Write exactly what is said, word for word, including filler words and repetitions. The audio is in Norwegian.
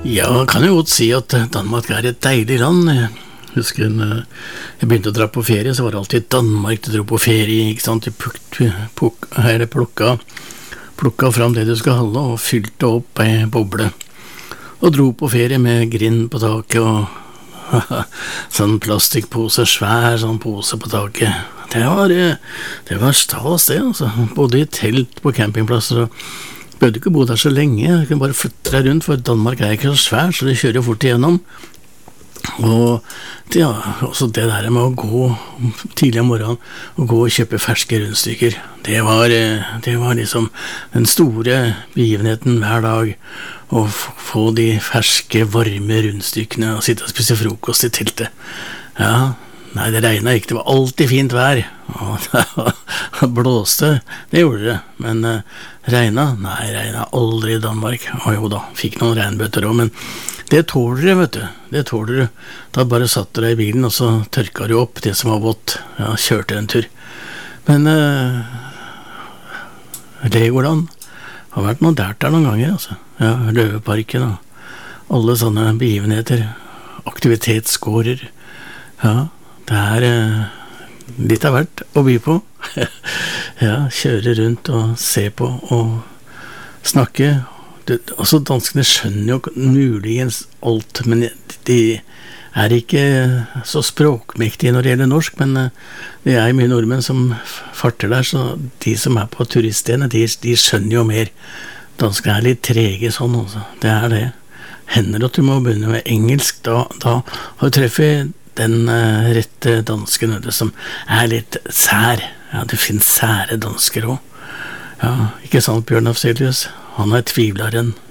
Ja, kan jo godt si at Danmark er et deilig land. Jeg husker en, jeg begynte å dra på ferie, så var det alltid Danmark du dro på ferie, ikke sant? Du plukka, plukka, plukka fram det du skulle holde og fylte opp ei boble. Og dro på ferie med grind på taket og sånn plastikkpose, svær sånn pose på taket. Det var, det var stas det, altså. Både i telt på campingplasser og behøvde ikke bo der så lenge, du kunne bare flytte deg rundt, for Danmark er ikke så svær, så det kjører jo fort igjennom. Og det, ja, også det der med å gå tidlig om morgenen og gå og kjøpe ferske rundstykker, det var, det var liksom den store begivenheten hver dag, å få de ferske, varme rundstykkene og sitte og spise frokost i teltet. Ja, nei, det regnet ikke, det var alltid fint vær, og det blåste, det gjorde det, men uh, regnet, nei, regnet aldri i Danmark. Og jo da, fikk noen regnbøtter også, men det tåler du, vet du, det tåler du. Da bare satt du deg i bilen, og så tørka du opp det som var vått, ja, kjørte en tur. Men uh, Legoland har vært noe der der noen ganger, altså. Ja, Løveparken og alle sånne begivenheter, aktivitetsgårder, ja, det er eh, litt av hvert å by på. Ja, kjøre rundt og se på og snakke. Det, altså, danskene skjønner jo muligens alt, men de er ikke så språkmektige når det gjelder norsk, men eh, det er mye nordmenn som farter der, så de som er på turiststedene, de, de skjønner jo mer. Danskene er litt trege sånn, altså. Det er det. Hender at du må begynne med engelsk, da, da har du treffet den uh, rette dansken som er litt sær. Ja, det finnes sære dansker også. Ja, ikke sant, Bjørn Afselius? Han er tvivleren.